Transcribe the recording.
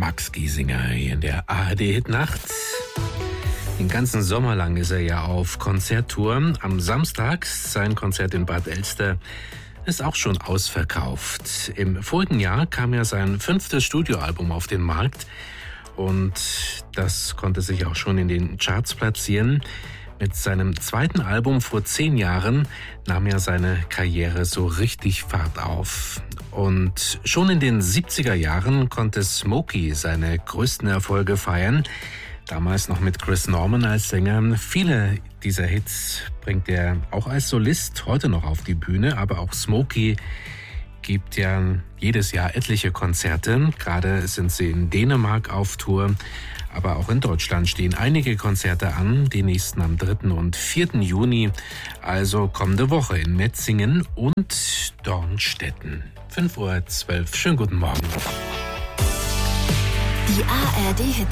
Max Giesinger hier in der ARD-Hitnacht. Den ganzen Sommer lang ist er ja auf Konzerttour. Am Samstag sein Konzert in Bad Elster ist auch schon ausverkauft. Im vorigen Jahr kam ja sein 5. Studioalbum auf den Markt und das konnte sich auch schon in den Charts platzieren. Mit seinem 2. Album vor 10 Jahren nahm er seine Karriere so richtig Fahrt auf. Und schon in den 70er Jahren konnte Smokey seine größten Erfolge feiern. Damals noch mit Chris Norman als Sänger. Viele dieser Hits bringt er auch als Solist heute noch auf die Bühne. Aber auch Smokey gibt ja jedes Jahr etliche Konzerte. Gerade sind sie in Dänemark auf Tour. Aber auch in Deutschland stehen einige Konzerte an, die nächsten am 3. und 4. Juni, also kommende Woche in Metzingen und Dornstetten. 5:12 Uhr, schönen guten Morgen. Die ARD